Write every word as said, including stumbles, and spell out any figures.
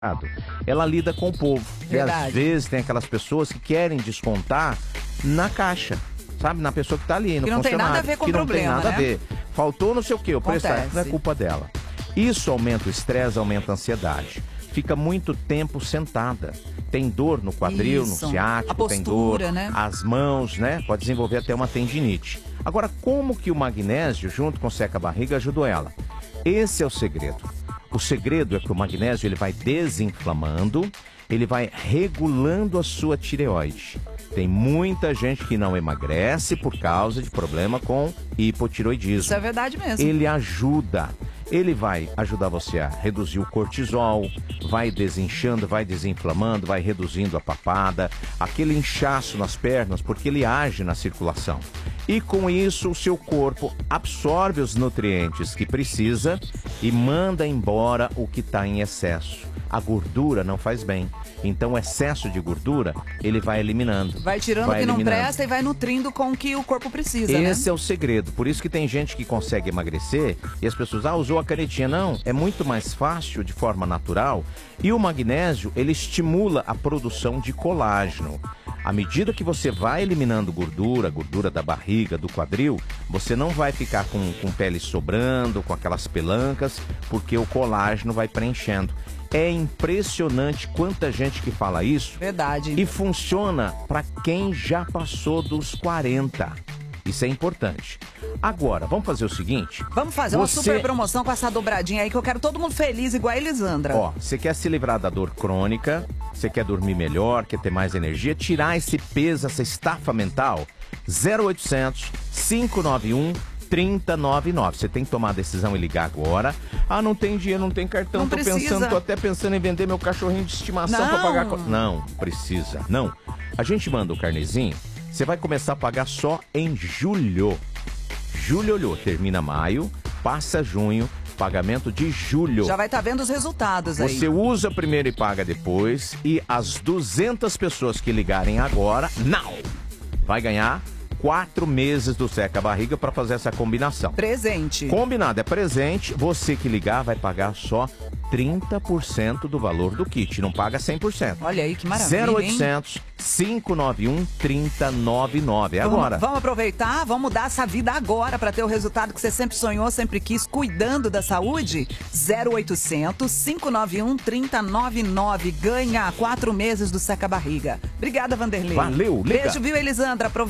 ela lida com o povo. Verdade. E às vezes tem aquelas pessoas que querem descontar na caixa, sabe? Na pessoa que está ali, no que não tem funcionário. nada a ver com que o problema, não tem nada né? a ver. Faltou não sei o quê, o preço Acontece. não é culpa dela. Isso aumenta o estresse, aumenta a ansiedade. Fica muito tempo sentada. Tem dor no quadril, Isso. no ciático, A postura, tem dor, né? as mãos, né? Pode desenvolver até uma tendinite. Agora, como que o magnésio, junto com o seca-barriga, ajudou ela? Esse é o segredo. O segredo é que o magnésio ele vai desinflamando, ele vai regulando a sua tireoide. Tem muita gente que não emagrece por causa de problema com hipotireoidismo. Isso é verdade mesmo. Ele ajuda. Ele vai ajudar você a reduzir o cortisol, vai desinchando, vai desinflamando, vai reduzindo a papada, aquele inchaço nas pernas, porque ele age na circulação. E com isso o seu corpo absorve os nutrientes que precisa e manda embora o que está em excesso. A gordura não faz bem. Então o excesso de gordura, ele vai eliminando. Vai tirando o que não presta e vai nutrindo com o que o corpo precisa, né? Esse é o segredo. Por isso que tem gente que consegue emagrecer e as pessoas, ah, usou a canetinha. Não, é muito mais fácil, de forma natural. E o magnésio, ele estimula a produção de colágeno. À medida que você vai eliminando gordura, gordura da barriga, do quadril, você não vai ficar com, com pele sobrando, com aquelas pelancas, porque o colágeno vai preenchendo. É impressionante quanta gente que fala isso. Verdade. E funciona para quem já passou dos quarenta. Isso é importante. Agora, vamos fazer o seguinte. Vamos fazer você... uma super promoção com essa dobradinha aí que eu quero todo mundo feliz, igual a Elisandra. Ó, você quer se livrar da dor crônica, você quer dormir melhor, quer ter mais energia, tirar esse peso, essa estafa mental, zero oitocentos, cinco nove um, três zero nove nove. Você tem que tomar a decisão e ligar agora. Ah, não tem dinheiro, não tem cartão, Não tô precisa. pensando, tô até pensando em vender meu cachorrinho de estimação para pagar... co- Não, precisa, não. A gente manda o carnezinho, você vai começar a pagar só em julho. Julho, olhou, termina maio, passa junho, pagamento de julho. Já vai estar vendo os resultados aí. Você usa primeiro e paga depois. E as duzentas pessoas que ligarem agora, não, vai ganhar quatro meses do seca-barriga para fazer essa combinação. Presente. Combinado, é presente. Você que ligar vai pagar só trinta por cento do valor do kit, não paga cem por cento. Olha aí que maravilha, zero oitocentos, cinco nove um, três zero nove nove. É vamos, agora. Vamos aproveitar, vamos mudar essa vida agora para ter o resultado que você sempre sonhou, sempre quis, cuidando da saúde. zero oitocentos, cinco nove um, três zero nove nove. Ganha quatro meses do seca-barriga. Obrigada, Vanderlei. Valeu, liga. Beijo, viu, Elisandra?